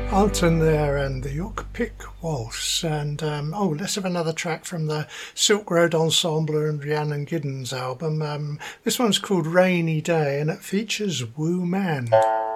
Alton there and the York-Pick Waltz, and let's have another track from the Silk Road Ensemble and Rhiannon Giddens album. This one's called Rainy Day and it features Wu Man.